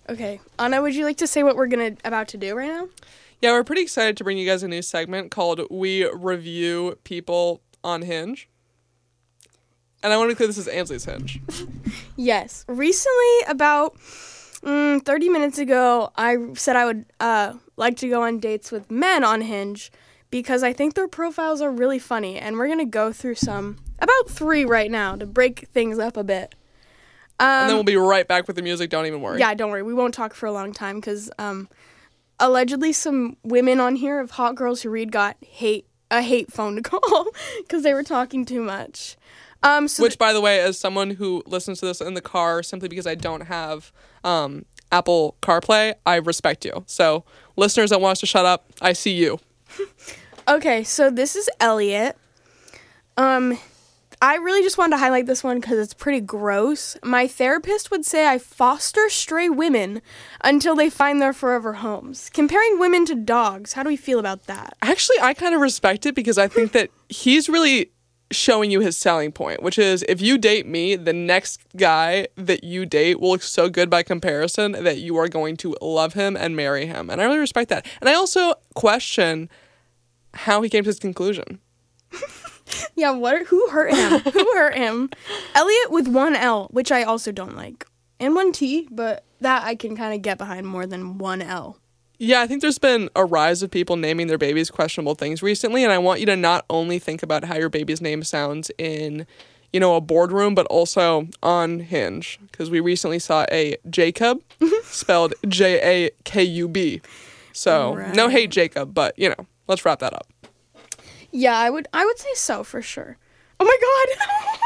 Okay. Anna, would you like to say what we're about to do right now? Yeah, we're pretty excited to bring you guys a new segment called We Review People on Hinge. And I want to be clear, this is Ansley's Hinge. Yes. Recently, about 30 minutes ago, I said I would like to go on dates with men on Hinge because I think their profiles are really funny. And we're going to go through about 3 right now to break things up a bit. And then we'll be right back with the music. Don't even worry. Yeah, don't worry. We won't talk for a long time because allegedly some women on here of hot girls who read got a hate phone to call because they were talking too much. Which, by the way, as someone who listens to this in the car simply because I don't have Apple CarPlay, I respect you. So listeners that want us to shut up, I see you. Okay, so this is Elliot. I really just wanted to highlight this one because it's pretty gross. My therapist would say I foster stray women until they find their forever homes. Comparing women to dogs, how do we feel about that? Actually, I kind of respect it because I think that he's really showing you his selling point, which is if you date me, the next guy that you date will look so good by comparison that you are going to love him and marry him. And I really respect that. And I also question how he came to his conclusion. Yeah, who hurt him? Who hurt him? Elliot with 1 L, which I also don't like. And 1 T, but that I can kind of get behind more than 1 L. Yeah, I think there's been a rise of people naming their babies questionable things recently, and I want you to not only think about how your baby's name sounds in, a boardroom, but also on Hinge, because we recently saw a Jacob, spelled Jakub. So, right. No hate, Jacob, but, let's wrap that up. Yeah, I would say so for sure. Oh my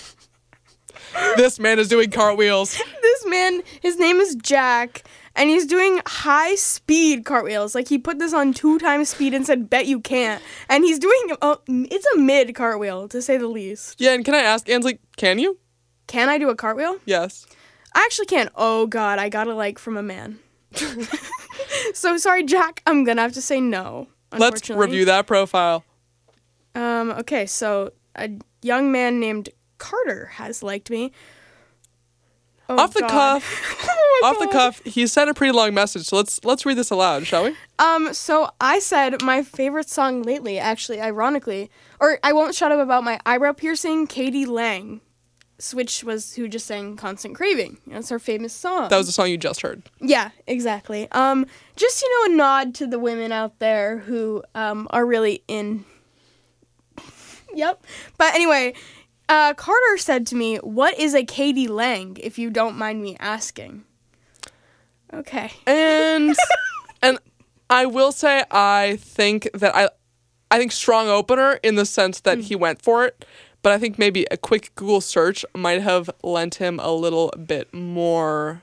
god. This man is doing cartwheels. This man, his name is Jack, and he's doing high speed cartwheels. Like he put this on 2 times speed and said, bet you can't. And he's doing, it's a mid cartwheel to say the least. Yeah, and can I ask, Ansley, can you? Can I do a cartwheel? Yes. I actually can. Oh god, I got a like from a man. So sorry, Jack, I'm gonna have to say no. Let's review that profile. Okay, so a young man named Carter has liked me. Oh, off the God. cuff. Oh off the cuff, he sent a pretty long message, so let's read this aloud, shall we? So I said my favorite song lately, actually, ironically, or I won't shut up about my eyebrow piercing, Katie Lang, which was who just sang Constant Craving. That's her famous song. That was the song you just heard. Yeah, exactly. Just, a nod to the women out there who are really in. Yep. But anyway, Carter said to me, what is a Katie Lang, if you don't mind me asking? Okay. And I will say I think that I think strong opener in the sense that he went for it, but I think maybe a quick Google search might have lent him a little bit more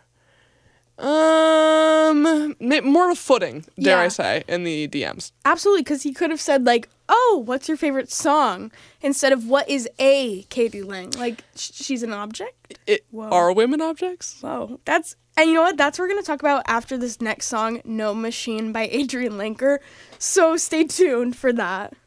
more of a footing, dare I say, in the DMs. Absolutely, because he could have said, like, oh, what's your favorite song? Instead of, what is a Katie Lang? Like, she's an object? Are women objects? Whoa. And you know what? That's what we're going to talk about after this next song, No Machine by Adrian Lenker. So stay tuned for that.